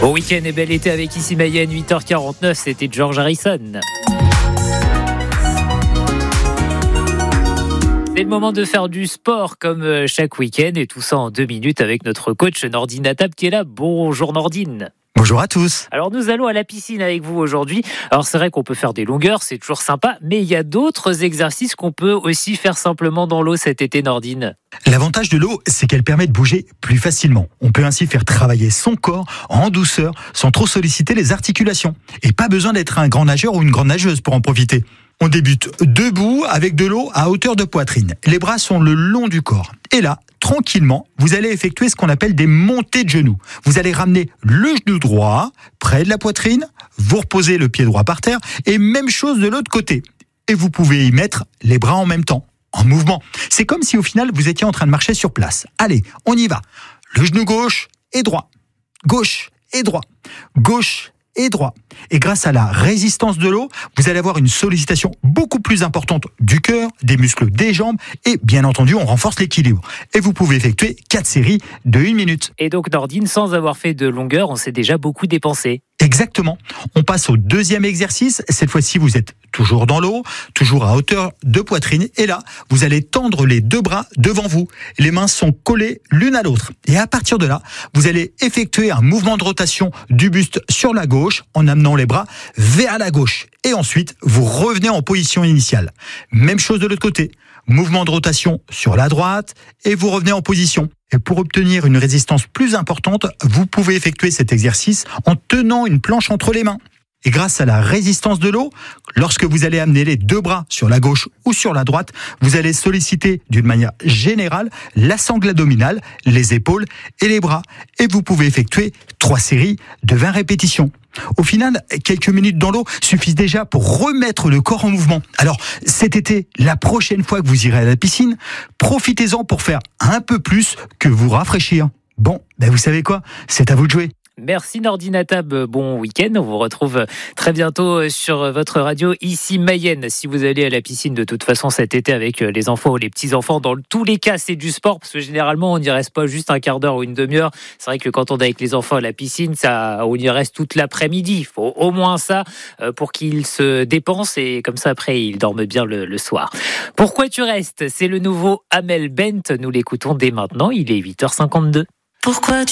Bon week-end et bel été avec ici Mayenne, 8h49, c'était George Harrison. C'est le moment de faire du sport comme chaque week-end et tout ça en 2 minutes avec notre coach Nordine Attab qui est là. Bonjour Nordine. Bonjour à tous. Alors nous allons à la piscine avec vous aujourd'hui. Alors c'est vrai qu'on peut faire des longueurs, c'est toujours sympa, mais il y a d'autres exercices qu'on peut aussi faire simplement dans l'eau cet été, Nordine. L'avantage de l'eau, c'est qu'elle permet de bouger plus facilement. On peut ainsi faire travailler son corps en douceur sans trop solliciter les articulations. Et pas besoin d'être un grand nageur ou une grande nageuse pour en profiter. On débute debout avec de l'eau à hauteur de poitrine. Les bras sont le long du corps. Et là, tranquillement, vous allez effectuer ce qu'on appelle des montées de genoux. Vous allez ramener le genou droit près de la poitrine, vous reposez le pied droit par terre et même chose de l'autre côté. Et vous pouvez y mettre les bras en même temps, en mouvement. C'est comme si au final vous étiez en train de marcher sur place. Allez, on y va. Le genou gauche et droit. Gauche et droit. Gauche et droit. Et grâce à la résistance de l'eau, vous allez avoir une sollicitation beaucoup plus importante du cœur, des muscles des jambes et bien entendu, on renforce l'équilibre. Et vous pouvez effectuer 4 séries de 1 minute. Et donc Nordine, sans avoir fait de longueur, on s'est déjà beaucoup dépensé. Exactement. On passe au deuxième exercice. Cette fois-ci, vous êtes toujours dans l'eau, toujours à hauteur de poitrine. Et là, vous allez tendre les 2 bras devant vous. Les mains sont collées l'une à l'autre. Et à partir de là, vous allez effectuer un mouvement de rotation du buste sur la gauche en amenant les bras vers la gauche. Et ensuite, vous revenez en position initiale. Même chose de l'autre côté. Mouvement de rotation sur la droite et vous revenez en position. Et pour obtenir une résistance plus importante, vous pouvez effectuer cet exercice en tenant une planche entre les mains. Et grâce à la résistance de l'eau, lorsque vous allez amener les 2 bras sur la gauche ou sur la droite, vous allez solliciter d'une manière générale la sangle abdominale, les épaules et les bras. Et vous pouvez effectuer 3 séries de 20 répétitions. Au final, quelques minutes dans l'eau suffisent déjà pour remettre le corps en mouvement. Alors, cet été, la prochaine fois que vous irez à la piscine, profitez-en pour faire un peu plus que vous rafraîchir. Bon, vous savez quoi ? C'est à vous de jouer. Merci Nordine Attab, bon week-end. On vous retrouve très bientôt sur votre radio ici Mayenne. Si vous allez à la piscine de toute façon cet été avec les enfants ou les petits-enfants, dans tous les cas c'est du sport parce que généralement on n'y reste pas juste un quart d'heure ou une demi-heure. C'est vrai que quand on est avec les enfants à la piscine, on y reste toute l'après-midi. Il faut au moins ça pour qu'ils se dépensent et comme ça après ils dorment bien le soir. Pourquoi tu restes ? C'est le nouveau Amel Bent. Nous l'écoutons dès maintenant. Il est 8h52. Pourquoi